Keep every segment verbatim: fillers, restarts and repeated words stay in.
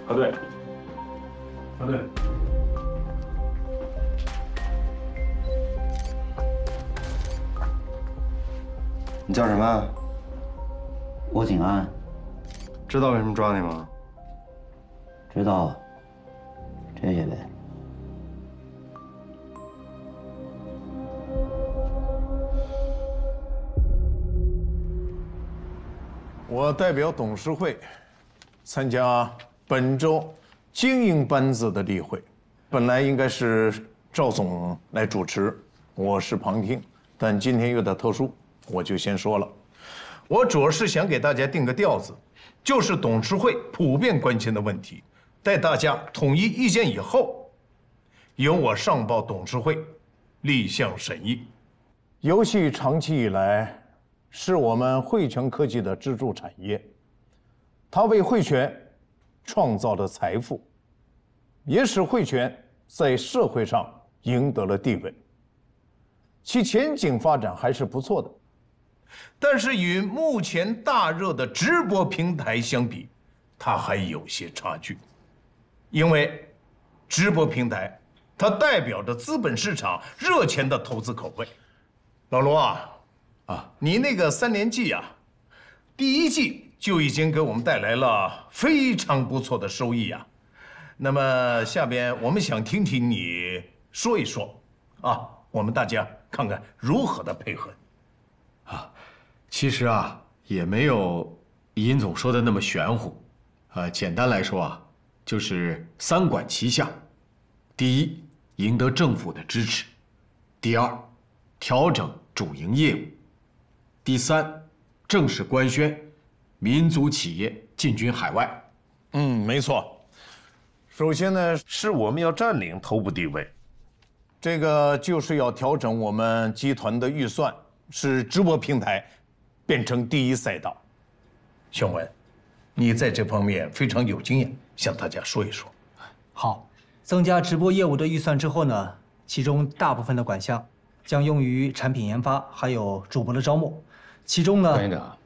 核对。 核对。 你叫什么？ 郭景安。 知道为什么抓你吗？ 知道。这些呗。 我代表董事会参加本周精英班子的例会，本来应该是赵总来主持，我是旁听，但今天有点特殊，我就先说了。我主要是想给大家定个调子，就是董事会普遍关心的问题，待大家统一意见以后，由我上报董事会，立项审议。游戏长期以来是我们汇泉科技的支柱产业，它为汇泉创造了财富，也使汇泉在社会上赢得了地位，其前景发展还是不错的。但是与目前大热的直播平台相比，它还有些差距，因为直播平台它代表着资本市场热钱的投资口味。老罗啊，啊，你那个三连季啊，第一季就已经给我们带来了非常不错的收益啊。那么下边我们想听听你说一说，啊，我们大家看看如何的配合。 啊，其实啊也没有尹总说的那么玄乎，呃，简单来说啊，就是三管齐下：第一，赢得政府的支持；第二，调整主营业务；第三，正式官宣民族企业进军海外。 嗯，没错。首先呢，是我们要占领头部地位，这个就是要调整我们集团的预算，使直播平台变成第一赛道。小文，你在这方面非常有经验，向大家说一说。 好，增加直播业务的预算之后呢，其中大部分的款项将用于产品研发，还有主播的招募。其中呢， 关院长，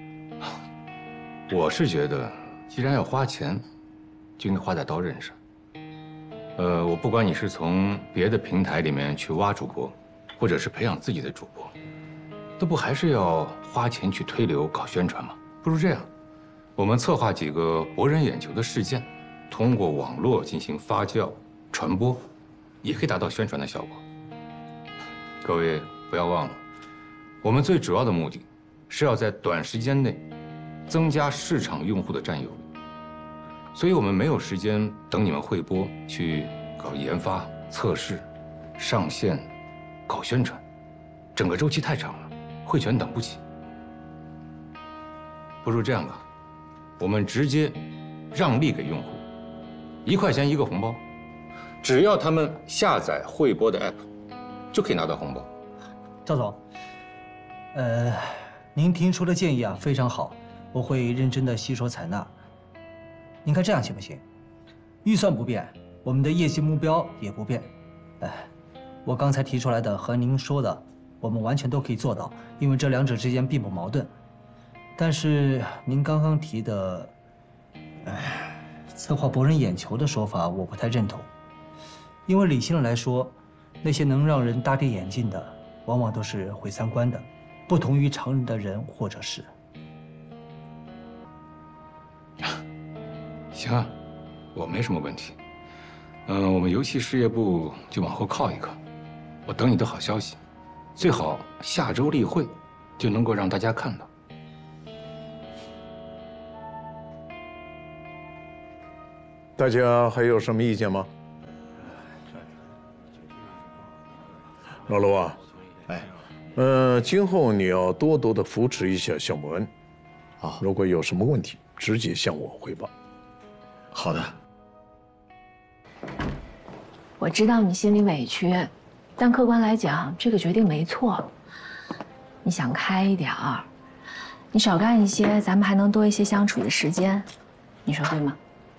我是觉得，既然要花钱，就应该花在刀刃上。呃，我不管你是从别的平台里面去挖主播，或者是培养自己的主播，都不还是要花钱去推流、搞宣传吗？不如这样，我们策划几个博人眼球的事件，通过网络进行发酵、传播，也可以达到宣传的效果。各位不要忘了，我们最主要的目的是要在短时间内增加市场用户的占有率，所以我们没有时间等你们会播去搞研发、测试、上线、搞宣传，整个周期太长了，汇泉等不起。不如这样吧，我们直接让利给用户，一块钱一个红包，只要他们下载汇播的 app， 就可以拿到红包。 赵总，呃，您提出的建议啊非常好，我会认真的吸收采纳。您看这样行不行？预算不变，我们的业绩目标也不变。哎，我刚才提出来的和您说的，我们完全都可以做到，因为这两者之间并不矛盾。但是您刚刚提的，哎，策划博人眼球的说法，我不太认同。因为理性的来说，那些能让人大跌眼镜的，往往都是毁三观的，不同于常人的人或者事。 行啊，我没什么问题。嗯，我们游戏事业部就往后靠一靠，我等你的好消息，最好下周例会就能够让大家看到。 大家还有什么意见吗？老罗啊， 哎， 呃，今后你要多多的扶持一下小文， 啊， 如果有什么问题，直接向我汇报。 好的。 我知道你心里委屈，但客观来讲，这个决定没错。你想开一点儿，你少干一些，咱们还能多一些相处的时间，你说对吗？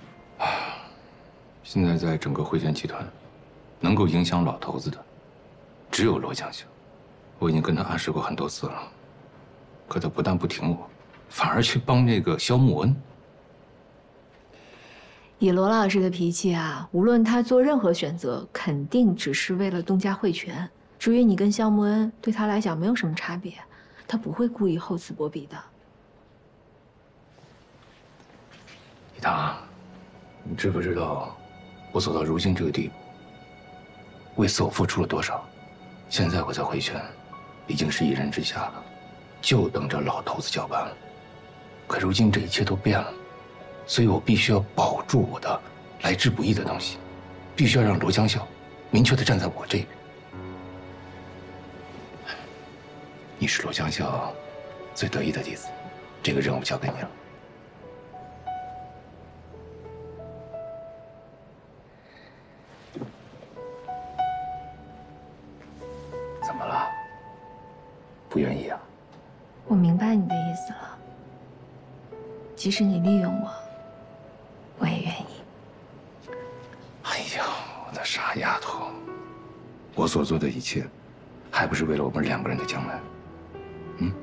现在在整个汇泉集团，能够影响老头子的，只有罗将军。我已经跟他暗示过很多次了，可他不但不听我，反而去帮那个萧慕恩。 以罗老师的脾气啊，无论他做任何选择，肯定只是为了东家汇权。至于你跟项目恩，对他来讲没有什么差别，他不会故意厚此薄彼的。 一堂，你知不知道，我走到如今这个地步，为此我付出了多少？现在我在汇泉，已经是一人之下了，就等着老头子交班了。可如今这一切都变了。 所以我必须要保住我的来之不易的东西，必须要让罗江笑明确的站在我这边。你是罗江笑最得意的弟子，这个任务交给你了。怎么了？不愿意啊？ 我明白你的意思了。即使你利用我。 我也愿意。 哎呀，我的傻丫头，我所做的一切，还不是为了我们两个人的将来？嗯。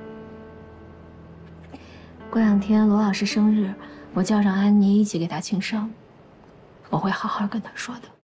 过两天罗老师生日，我叫上安妮一起给他庆生，我会好好跟他说的。